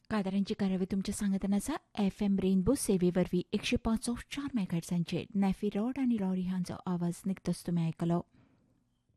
कायदारांची कार्यावळी तुमच्या सांगतानाचा FM rainbow सेवेवरवी 105.4 मेगाहर्ट्झांचेर नॅफी rod आनी लॉरी हांचो आवाज निकतोच तुमी आयकलो.